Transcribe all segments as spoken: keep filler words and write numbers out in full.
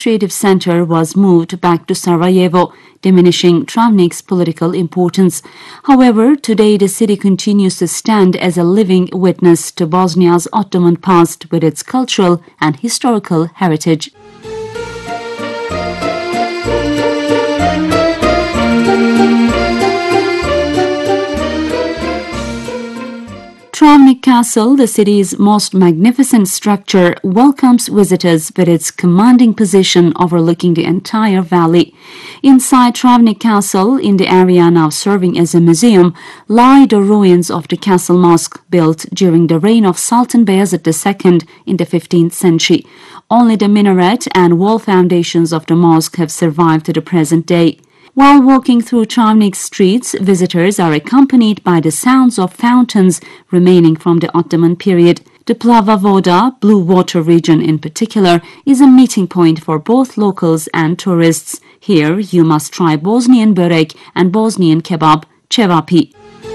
administrative center was moved back to Sarajevo, diminishing Travnik's political importance. However, today the city continues to stand as a living witness to Bosnia's Ottoman past with its cultural and historical heritage. Travnik Castle, the city's most magnificent structure, welcomes visitors with its commanding position overlooking the entire valley. Inside Travnik Castle, in the area now serving as a museum, lie the ruins of the castle mosque built during the reign of Sultan Bayezid the Second in the fifteenth century. Only the minaret and wall foundations of the mosque have survived to the present day. While walking through Travnik's streets, visitors are accompanied by the sounds of fountains remaining from the Ottoman period. The Plava Voda, Blue Water region in particular, is a meeting point for both locals and tourists. Here you must try Bosnian börek and Bosnian kebab, cevapi.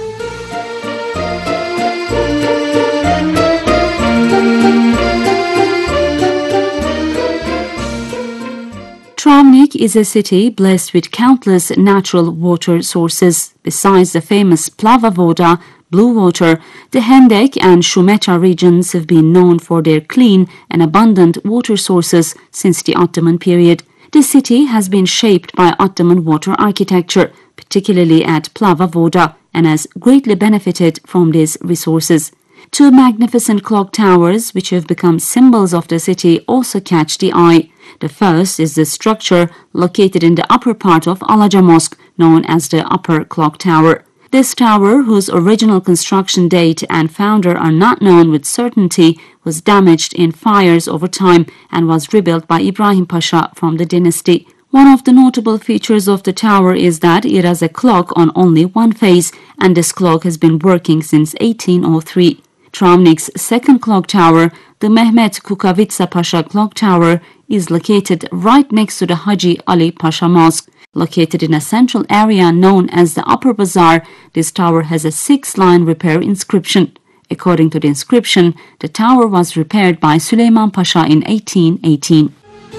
Travnik is a city blessed with countless natural water sources. Besides the famous Plava Voda, Blue Water, the Hendek and Shumeta regions have been known for their clean and abundant water sources since the Ottoman period. The city has been shaped by Ottoman water architecture, particularly at Plava Voda, and has greatly benefited from these resources. Two magnificent clock towers, which have become symbols of the city, also catch the eye. The first is the structure located in the upper part of Alaca Mosque, known as the Upper Clock Tower. This tower, whose original construction date and founder are not known with certainty, was damaged in fires over time and was rebuilt by Ibrahim Pasha from the dynasty. One of the notable features of the tower is that it has a clock on only one face, and this clock has been working since eighteen oh three. Travnik's second clock tower, the Mehmet Kukavica Pasha Clock Tower, is located right next to the Haji Ali Pasha Mosque. Located in a central area known as the Upper Bazaar, this tower has a six-line repair inscription. According to the inscription, the tower was repaired by Süleyman Pasha in eighteen eighteen.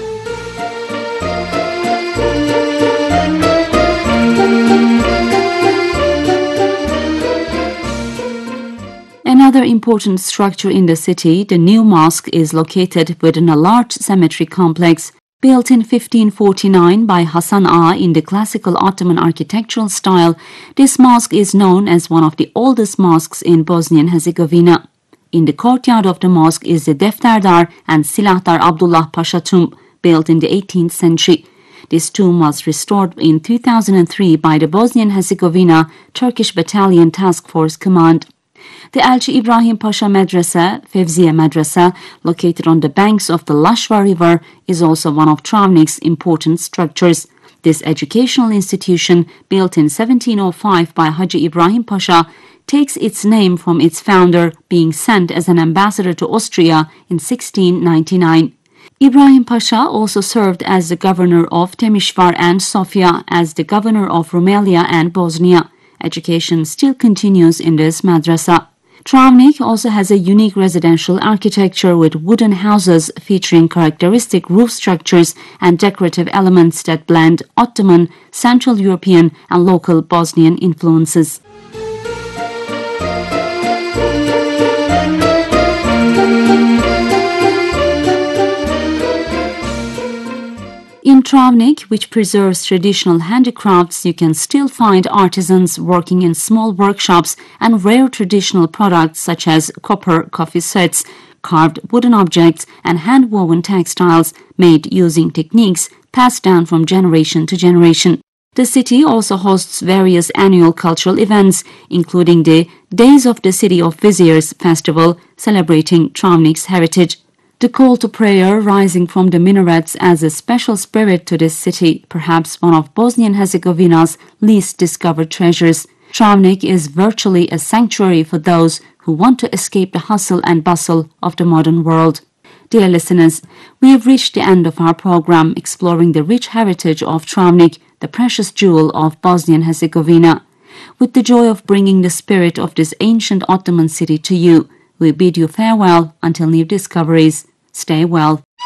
Another important structure in the city, the new mosque, is located within a large cemetery complex. Built in fifteen forty-nine by Hasan Ağa in the classical Ottoman architectural style, this mosque is known as one of the oldest mosques in Bosnia and Herzegovina. In the courtyard of the mosque is the Defterdar and Silahdar Abdullah Pasha tomb, built in the eighteenth century. This tomb was restored in two thousand three by the Bosnia and Herzegovina Turkish Battalion Task Force Command. The Elchi Ibrahim Pasha Madrasa, Fevziye Madrasa, located on the banks of the Lashva River, is also one of Travnik's important structures. This educational institution, built in seventeen oh five by Haji Ibrahim Pasha, takes its name from its founder being sent as an ambassador to Austria in sixteen ninety-nine. Ibrahim Pasha also served as the governor of Temishvar and Sofia, as the governor of Rumelia and Bosnia. Education still continues in this madrasa. Travnik also has a unique residential architecture with wooden houses featuring characteristic roof structures and decorative elements that blend Ottoman, Central European and local Bosnian influences. In Travnik, which preserves traditional handicrafts, you can still find artisans working in small workshops and rare traditional products such as copper coffee sets, carved wooden objects, and hand-woven textiles made using techniques passed down from generation to generation. The city also hosts various annual cultural events, including the Days of the City of Viziers festival, celebrating Travnik's heritage. The call to prayer rising from the minarets adds a special spirit to this city, perhaps one of Bosnia and Herzegovina's least discovered treasures. Travnik is virtually a sanctuary for those who want to escape the hustle and bustle of the modern world. Dear listeners, we have reached the end of our program exploring the rich heritage of Travnik, the precious jewel of Bosnia and Herzegovina. With the joy of bringing the spirit of this ancient Ottoman city to you, we bid you farewell until new discoveries. Stay well.